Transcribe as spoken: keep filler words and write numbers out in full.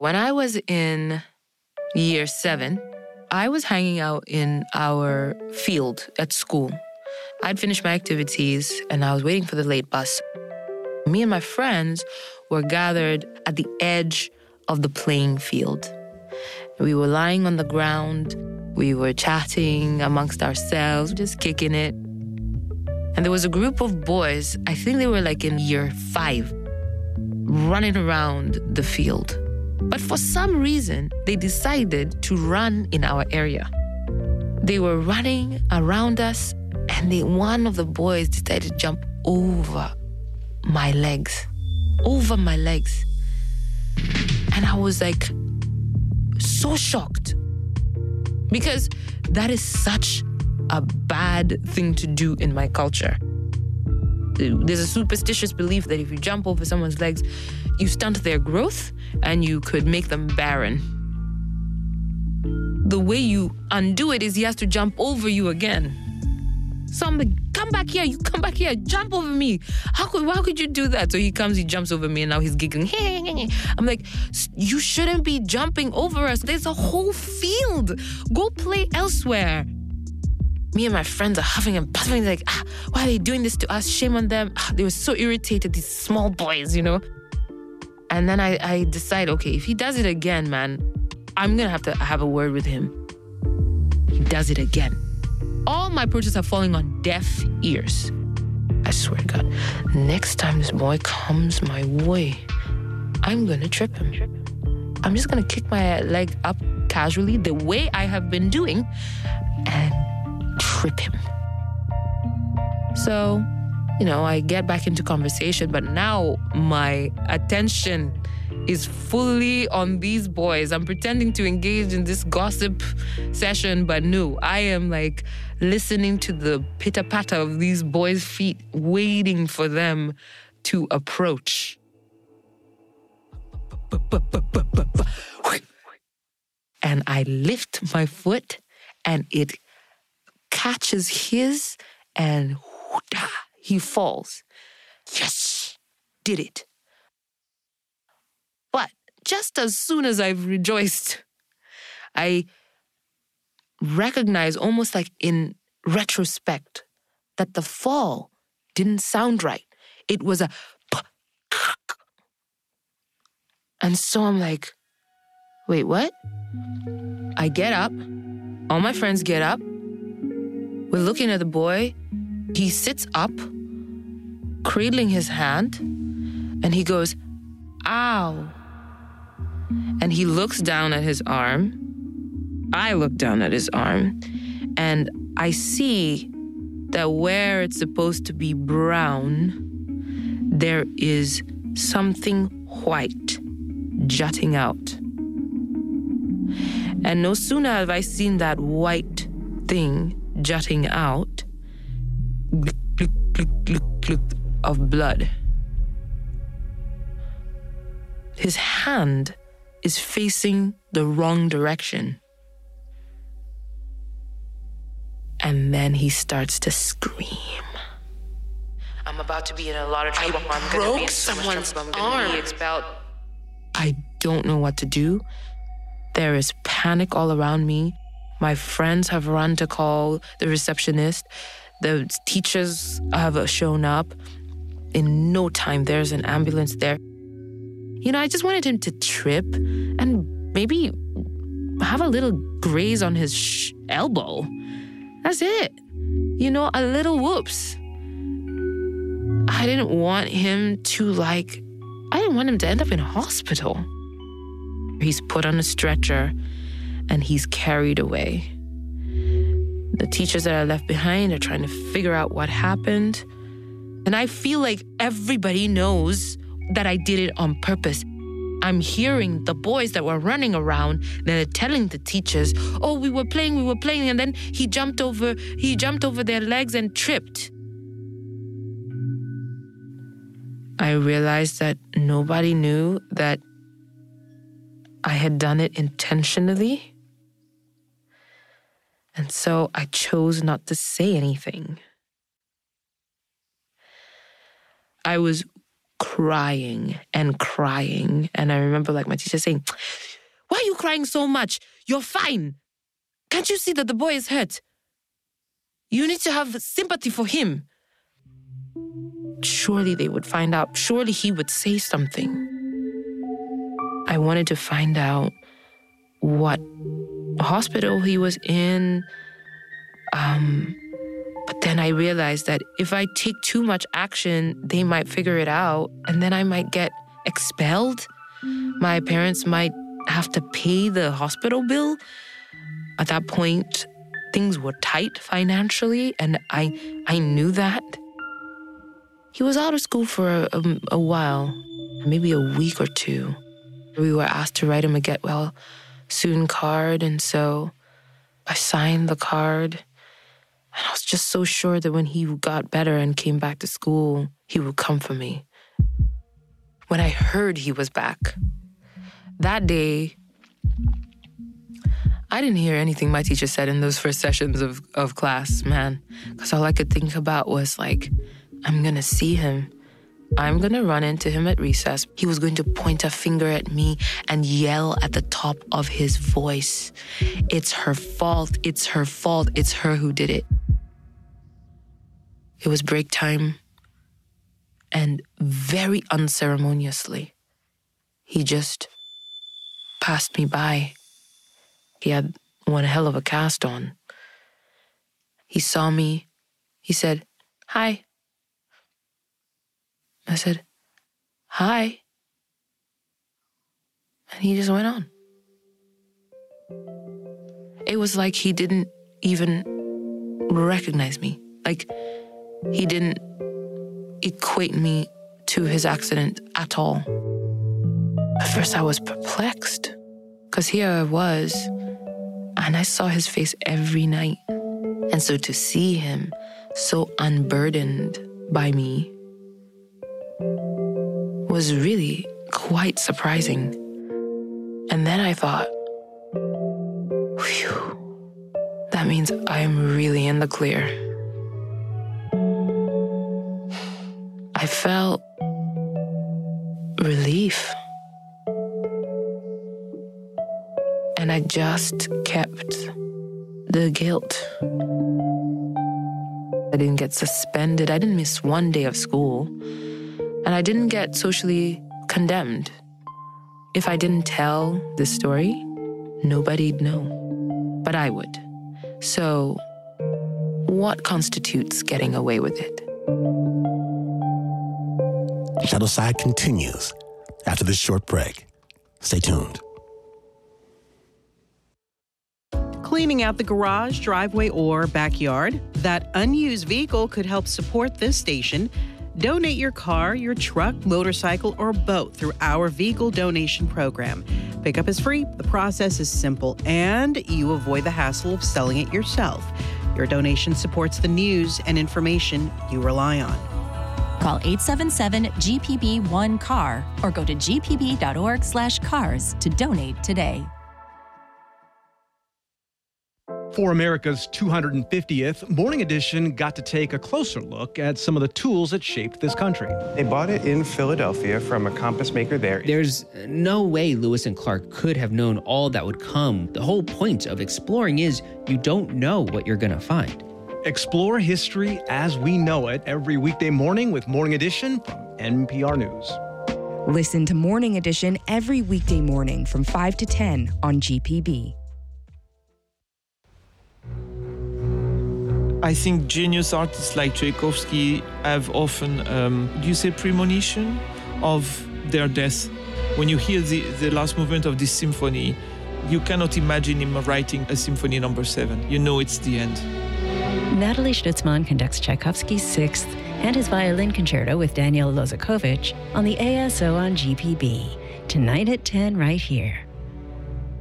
When I was in year seven, I was hanging out in our field at school. I'd finished my activities and I was waiting for the late bus. Me and my friends were gathered at the edge of the playing field. We were lying on the ground. We were chatting amongst ourselves, just kicking it. And there was a group of boys, I think they were like in year five, running around the field. But for some reason, they decided to run in our area. They were running around us, and they, one of the boys decided to jump over my legs, over my legs. And I was like so shocked because that is such a bad thing to do in my culture. There's a superstitious belief that if you jump over someone's legs, you stunt their growth and you could make them barren. The way you undo it is he has to jump over you again. So I'm like, come back here, you come back here, jump over me. How could, how could you do that? So he comes, he jumps over me, and now he's giggling. I'm like, you shouldn't be jumping over us. There's a whole field. Go play elsewhere. Me and my friends are huffing and puffing, like, ah, why are they doing this to us? Shame on them. Ah, they were so irritated, these small boys, you know? And then I, I decide, okay, if he does it again, man, I'm going to have to have a word with him. He does it again. All my protests are falling on deaf ears. I swear to God, next time this boy comes my way, I'm going to trip him. I'm just going to kick my leg up casually the way I have been doing and trip him. So, you know, I get back into conversation, but now my attention is fully on these boys. I'm pretending to engage in this gossip session, but no, I am like listening to the pitter-patter of these boys' feet, waiting for them to approach. And I lift my foot and it catches his and he falls. Yes, did it. But just as soon as I've rejoiced, I recognize almost like in retrospect that the fall didn't sound right. It was a and so I'm like, wait, what? I get up. All my friends get up. We're looking at the boy. He sits up, cradling his hand, and he goes, ow. And he looks down at his arm. I look down at his arm, and I see that where it's supposed to be brown, there is something white jutting out. And no sooner have I seen that white thing jutting out, gluk, gluk, gluk, gluk, gluk, of blood. His hand is facing the wrong direction. And then he starts to scream. I'm about to be in a lot of trouble. I I'm broke be so someone's arm. Expelled. I don't know what to do. There is panic all around me. My friends have run to call the receptionist. The teachers have shown up. In no time, there's an ambulance there. You know, I just wanted him to trip and maybe have a little graze on his sh- elbow. That's it. You know, a little whoops. I didn't want him to, like, I didn't want him to end up in a hospital. He's put on a stretcher and he's carried away. The teachers that are left behind are trying to figure out what happened. And I feel like everybody knows that I did it on purpose. I'm hearing the boys that were running around, they're telling the teachers, oh, we were playing, we were playing, and then he jumped over, he jumped over their legs and tripped. I realized that nobody knew that I had done it intentionally. And so I chose not to say anything. I was crying and crying. And I remember like my teacher saying, "Why are you crying so much? You're fine. Can't you see that the boy is hurt? You need to have sympathy for him." Surely they would find out. Surely he would say something. I wanted to find out what hospital he was in. Um, but then I realized that if I take too much action, they might figure it out, and then I might get expelled. My parents might have to pay the hospital bill. At that point, things were tight financially, and I I knew that. He was out of school for a, a, a while, maybe a week or two. We were asked to write him a get well soon card, and so I signed the card. And I was just so sure that when he got better and came back to school, he would come for me. When I heard he was back, that day, I didn't hear anything my teacher said in those first sessions of, of class, man. Because all I could think about was like, I'm going to see him. I'm going to run into him at recess. He was going to point a finger at me and yell at the top of his voice, "It's her fault, it's her fault, it's her who did it." It was break time, and very unceremoniously, he just passed me by. He had one hell of a cast on. He saw me. He said, "Hi." I said, "Hi." And he just went on. It was like he didn't even recognize me. Like he didn't equate me to his accident at all. At first I was perplexed, because here I was, and I saw his face every night. And so to see him so unburdened by me was really quite surprising. And then I thought, whew, that means I'm really in the clear. I felt relief. And I just kept the guilt. I didn't get suspended. I didn't miss one day of school. And I didn't get socially condemned. If I didn't tell this story, nobody'd know. But I would. So, what constitutes getting away with it? Shadowside continues after this short break. Stay tuned. Cleaning out the garage, driveway, or backyard? That unused vehicle could help support this station. Donate your car, your truck, motorcycle, or boat through our vehicle donation program. Pickup is free, the process is simple, and you avoid the hassle of selling it yourself. Your donation supports the news and information you rely on. Call eight seven seven G P B one C A R or go to g p b dot org slash cars to donate today. For America's two hundred fiftieth, Morning Edition got to take a closer look at some of the tools that shaped this country. They bought it in Philadelphia from a compass maker there. There's no way Lewis and Clark could have known all that would come. The whole point of exploring is you don't know what you're going to find. Explore history as we know it every weekday morning with Morning Edition from N P R News. Listen to Morning Edition every weekday morning from five to ten on G P B. I think genius artists like Tchaikovsky have often, um, do you say premonition of their death? When you hear the, the last movement of this symphony, you cannot imagine him writing a symphony number seven. You know it's the end. Natalie Stutzman conducts Tchaikovsky's Sixth and his violin concerto with Daniel Lozakovich on the A S O on G P B. Tonight at ten right here.